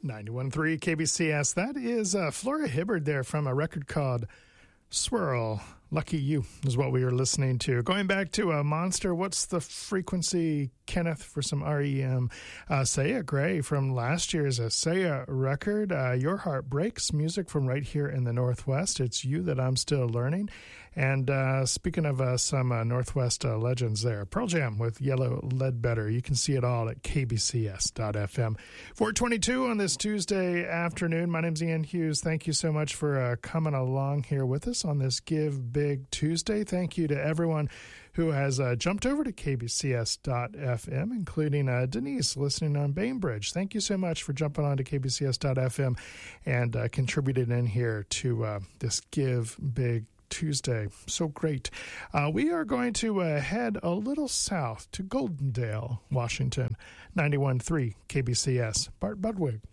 91.3 KBCS. That is Flora Hibbard there from a record called Swirl. Lucky You is what we were listening to. Going back to Monster, what's the frequency, Kenneth, for some REM? Saya Gray from last year's Saya record, Your Heart Breaks, music from right here in the Northwest. It's You That I'm Still Learning. And speaking of some Northwest legends there, Pearl Jam with Yellow Ledbetter. You can see it all at kbcs.fm. 4:22 on this Tuesday afternoon. My name's Ian Hughes. Thank you so much for coming along here with us on this Give Big Tuesday. Thank you to everyone who has jumped over to kbcs.fm, including Denise listening on Bainbridge. Thank you so much for jumping on to kbcs.fm and contributing in here to this Give Big Tuesday. So great. We are going to head a little south to Goldendale, Washington. 91.3 KBCS. Bart Budwig.